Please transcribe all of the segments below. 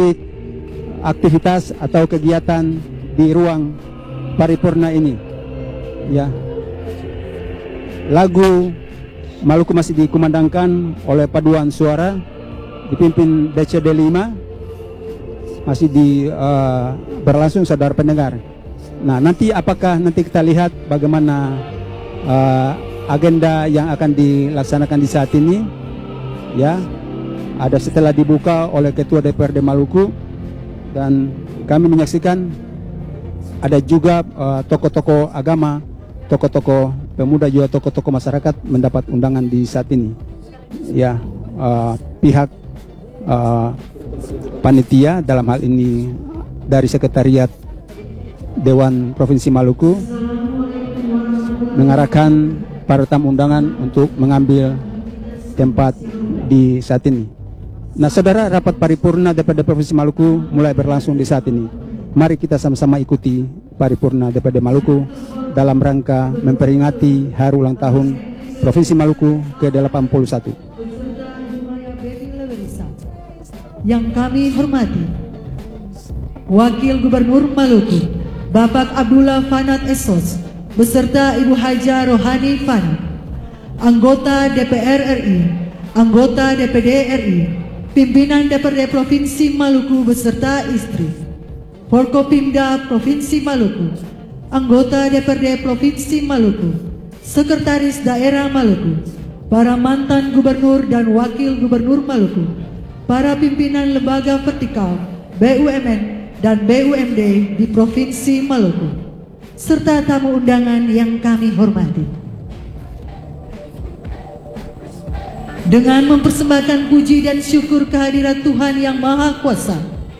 mengikuti aktivitas atau kegiatan di ruang paripurna ini. Ya, lagu Maluku masih dikumandangkan oleh paduan suara dipimpin DCD 5, masih berlangsung saudara pendengar. Nah, nanti apakah nanti kita lihat bagaimana agenda yang akan dilaksanakan di saat ini. Ya, ada setelah dibuka oleh Ketua DPRD Maluku, dan kami menyaksikan ada juga tokoh-tokoh agama, tokoh-tokoh pemuda, juga tokoh-tokoh masyarakat mendapat undangan di saat ini. Ya, pihak panitia dalam hal ini dari Sekretariat Dewan Provinsi Maluku mengarahkan para tamu undangan untuk mengambil tempat di saat ini. Nah, saudara, rapat paripurna DPRD Provinsi Maluku mulai berlangsung di saat ini. Mari kita sama-sama ikuti paripurna DPRD Maluku dalam rangka memperingati hari ulang tahun Provinsi Maluku ke-81. Yang kami hormati Wakil Gubernur Maluku Bapak Abdullah Fanat Esos beserta Ibu Haja Rohani Fanat, anggota DPR RI, anggota DPD RI, pimpinan DPRD Provinsi Maluku beserta istri, Forkopimda Provinsi Maluku, anggota DPRD Provinsi Maluku, Sekretaris Daerah Maluku, para mantan gubernur dan wakil gubernur Maluku, para pimpinan lembaga vertikal, BUMN dan BUMD di Provinsi Maluku, serta tamu undangan yang kami hormati. Dengan mempersembahkan puji dan syukur kehadirat Tuhan Yang Maha Kuasa,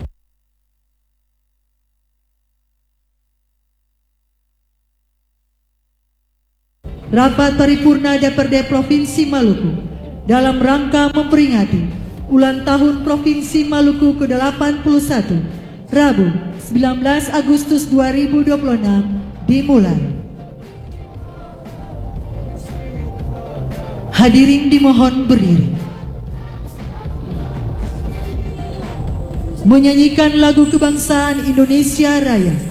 rapat paripurna DPRD Provinsi Maluku dalam rangka memperingati ulang tahun Provinsi Maluku ke-81 Rabu 19 Agustus 2026 dimulai. Hadirin dimohon berdiri. Menyanyikan lagu kebangsaan Indonesia Raya.